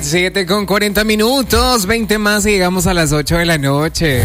7:40, 20 más y llegamos a las 8 de la noche.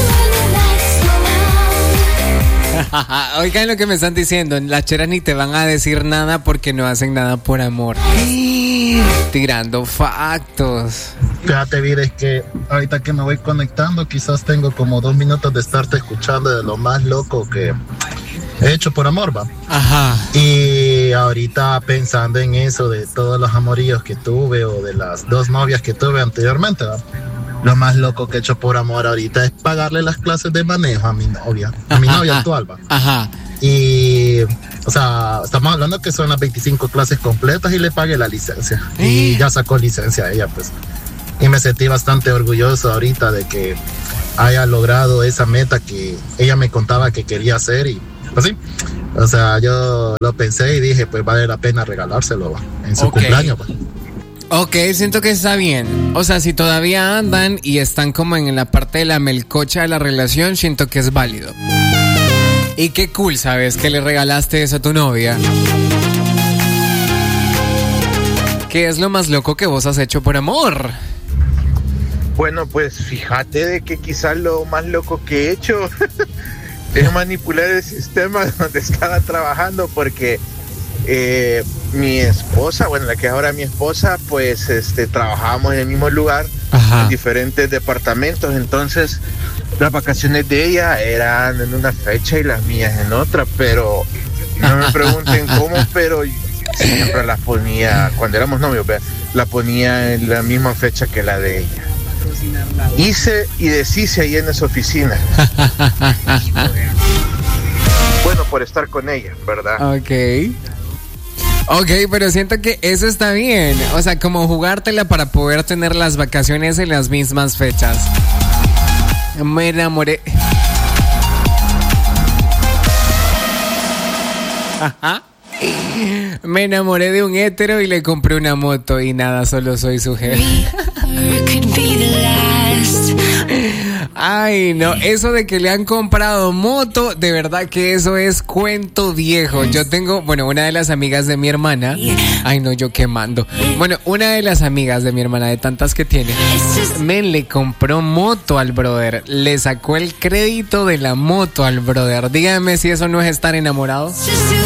Oigan lo que me están diciendo. Las cheras ni te van a decir nada porque no hacen nada por amor. Tirando factos. Fíjate, Vir, es que ahorita que me voy conectando, quizás tengo como 2 minutos de estarte escuchando de lo más loco que he hecho por amor, va. Ajá. Y ahorita pensando en eso de todos los amoríos que tuve o de las 2 novias que tuve anteriormente, va. Lo más loco que he hecho por amor ahorita es pagarle las clases de manejo a mi novia actual, va. Ajá. Y, o sea, estamos hablando que son las 25 clases completas y le pagué la licencia. Y ya sacó licencia ella, pues. Y me sentí bastante orgulloso ahorita de que haya logrado esa meta que ella me contaba que quería hacer y, pues sí. O sea, yo lo pensé y dije, pues vale la pena regalárselo, va, en su cumpleaños, va. Ok, siento que está bien. O sea, si todavía andan y están como en la parte de la melcocha de la relación, siento que es válido. Y qué cool, ¿sabes? Que le regalaste eso a tu novia. ¿Qué es lo más loco que vos has hecho por amor? Bueno, pues fíjate de que quizás lo más loco que he hecho es manipular el sistema donde estaba trabajando porque... mi esposa, bueno, la que es ahora mi esposa, pues trabajábamos en el mismo lugar. Ajá. En diferentes departamentos, entonces las vacaciones de ella eran en una fecha y las mías en otra, pero no me pregunten cómo, pero siempre las ponía, cuando éramos novios, la ponía en la misma fecha que la de ella. Hice y deshice ahí en esa oficina. Bueno, por estar con ella, ¿verdad? Ok, pero siento que eso está bien. O sea, como jugártela para poder tener las vacaciones en las mismas fechas. Me enamoré. Ajá. Me enamoré de un hétero y le compré una moto y nada, solo soy su jefe. Ay, no, eso de que le han comprado moto, de verdad que eso es cuento viejo. Yo tengo, bueno, una de las amigas de mi hermana. Ay, no, yo quemando. Bueno, una de las amigas de mi hermana, de tantas que tiene, le compró moto al brother. Le sacó el crédito de la moto al brother. Dígame si eso no es estar enamorado.